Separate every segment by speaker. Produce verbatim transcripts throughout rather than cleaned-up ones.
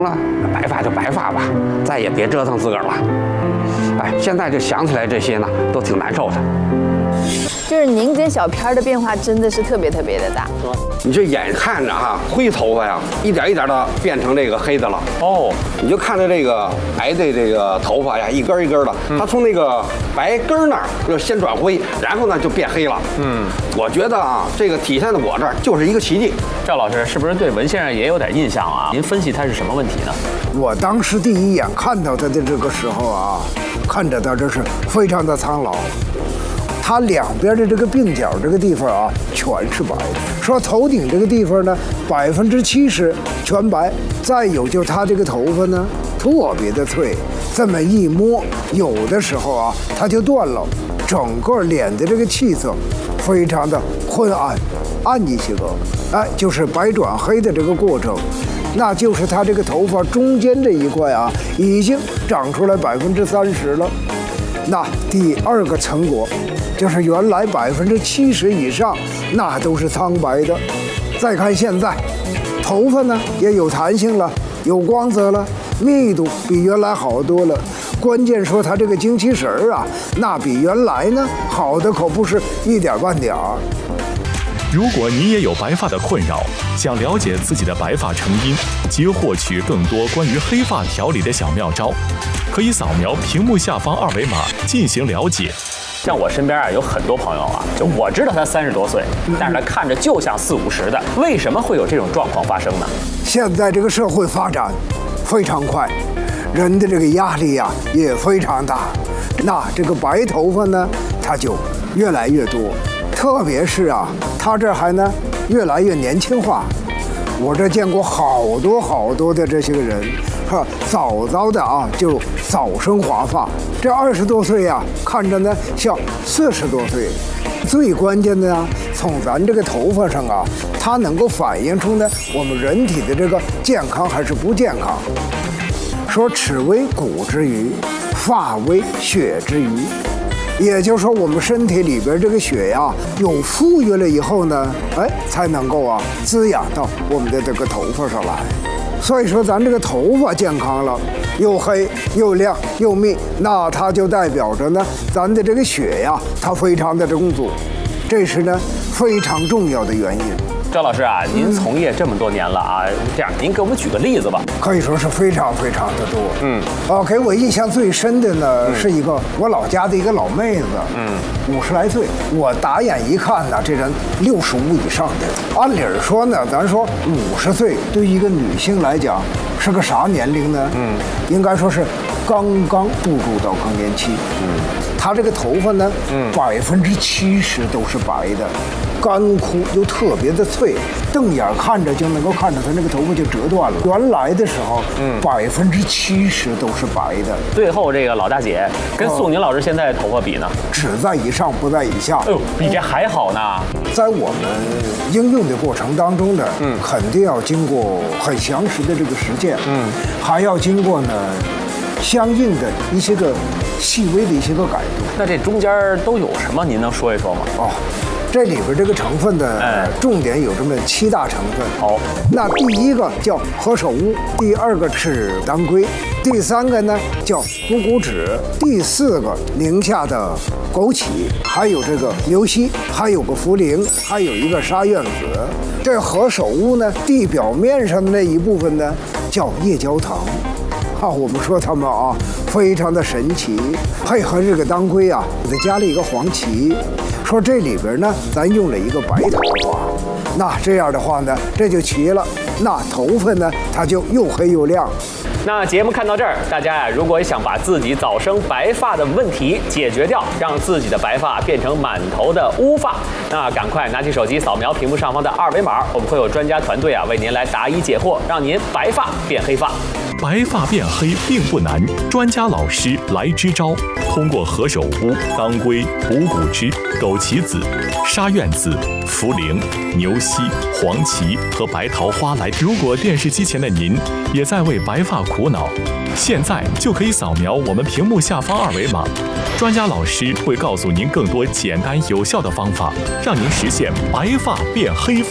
Speaker 1: 了，白发就白发吧，再也别折腾自个儿了。哎，现在就想起来这些呢，都挺难受的。
Speaker 2: 就是您跟小片的变化真的是特别特别的大。
Speaker 1: 你就眼看着哈，灰头发呀，一点一点的变成这个黑的了。哦，你就看着这个白的这个头发呀，一根一根的，它从那个白根那儿就先转灰，然后呢就变黑了。嗯，我觉得啊，这个体现在我这儿就是一个奇迹。
Speaker 3: 赵老师是不是对文先生也有点印象啊？您分析他是什么问题呢？
Speaker 4: 我当时第一眼看到他的这个时候啊，看着他这是非常的苍老。他两边的这个鬓角这个地方啊，全是白的。说头顶这个地方呢，百分之七十全白。再有就他这个头发呢，特别的脆，这么一摸，有的时候啊，它就断了。整个脸的这个气色，非常的昏暗，暗一些个，哎，就是白转黑的这个过程。那就是他这个头发中间这一块啊，已经长出来百分之三十了。那第二个成果，就是原来百分之七十以上那都是苍白的。再看现在，头发呢也有弹性了，有光泽了，密度比原来好多了。关键说它这个精气神儿啊，那比原来呢好的可不是一点半点儿。
Speaker 5: 如果你也有白发的困扰，想了解自己的白发成因及获取更多关于黑发调理的小妙招，可以扫描屏幕下方二维码进行了解。
Speaker 3: 像我身边啊有很多朋友啊，就我知道他三十多岁，但是他看着就像四五十的，为什么会有这种状况发生呢？
Speaker 4: 现在这个社会发展非常快，人的这个压力呀、啊、也非常大，那这个白头发呢，它就越来越多。特别是啊，他这还呢越来越年轻化。我这见过好多好多的这些个人，哈，早早的啊就早生华发。这二十多岁呀、啊，看着呢像四十多岁。最关键的呢，从咱这个头发上啊，它能够反映出呢我们人体的这个健康还是不健康。说齿为骨之余，发为血之余。也就是说，我们身体里边这个血呀，有富裕了以后呢，哎，才能够啊滋养到我们的这个头发上来。所以说，咱这个头发健康了，又黑又亮又密，那它就代表着呢，咱的这个血呀，它非常的充足，这是呢非常重要的原因。
Speaker 3: 赵老师啊，您从业这么多年了啊，这样您给我们举个例子吧。
Speaker 4: 可以说是非常非常的多。嗯，啊，给我印象最深的呢，嗯、是一个我老家的一个老妹子，嗯，五十来岁，我打眼一看呢，这人六十五以上的。按理说呢，咱说五十岁对于一个女性来讲是个啥年龄呢？嗯，应该说是刚刚步入到更年期。嗯，她这个头发呢，嗯，百分之七十都是白的。干枯又特别的脆，瞪眼看着就能够看着它那个头发就折断了。原来的时候，嗯，百分之七十都是白的。
Speaker 3: 最后这个老大姐跟素宁老师现在的头发比呢，
Speaker 4: 只在以上不在以下。
Speaker 3: 哎呦，比这还好呢。
Speaker 4: 在我们应用的过程当中呢，嗯，肯定要经过很详实的这个实践，嗯，还要经过呢相应的一些个细微的一些个改动。
Speaker 3: 那这中间都有什么？您能说一说吗？
Speaker 4: 哦。这里边这个成分的重点有这么七大成分。好，那第一个叫何首乌，第二个是当归，第三个呢叫乌骨脂，第四个宁夏的枸杞，还有这个牛膝，还有个茯苓，还有一个沙苑子。这何首乌呢，地表面上的那一部分呢叫夜焦糖。啊，我们说它们啊非常的神奇，配合这个当归啊，给它加了一个黄芪。说这里边呢，咱用了一个白头发，那这样的话呢，这就齐了。那头发呢，它就又黑又亮。
Speaker 3: 那节目看到这儿，大家呀，如果想把自己早生白发的问题解决掉，让自己的白发变成满头的乌发，那赶快拿起手机扫描屏幕上方的二维码，我们会有专家团队啊为您来答疑解惑，让您白发变黑发。
Speaker 5: 白发变黑并不难，专家老师来支招。通过何首乌、当归、五谷汁、枸杞子、沙苑子、茯苓、牛膝、黄芪和白桃花来。如果电视机前的您也在为白发苦恼，现在就可以扫描我们屏幕下方二维码，专家老师会告诉您更多简单有效的方法，让您实现白发变黑发。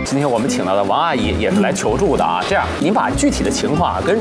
Speaker 3: 今天我们请到的王阿姨也是来求助的啊。这样，您把具体的情况啊跟